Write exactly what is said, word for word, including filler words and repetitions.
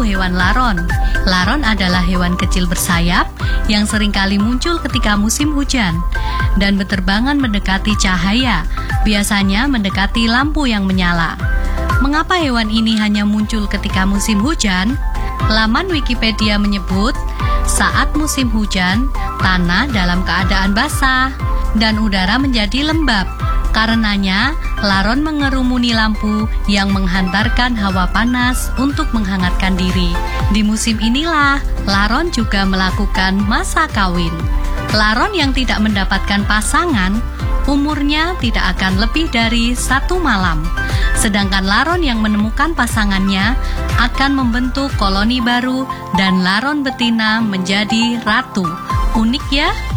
Satu, hewan laron. Laron adalah hewan kecil bersayap yang seringkali muncul ketika musim hujan dan berterbangan mendekati cahaya, biasanya mendekati lampu yang menyala. Mengapa hewan ini hanya muncul ketika musim hujan? Laman Wikipedia menyebut, saat musim hujan, tanah dalam keadaan basah dan udara menjadi lembab. Karenanya, laron mengerumuni lampu yang menghantarkan hawa panas untuk menghangatkan diri. Di musim inilah, laron juga melakukan masa kawin. Laron yang tidak mendapatkan pasangan, umurnya tidak akan lebih dari satu malam. Sedangkan laron yang menemukan pasangannya akan membentuk koloni baru dan laron betina menjadi ratu. Unik ya?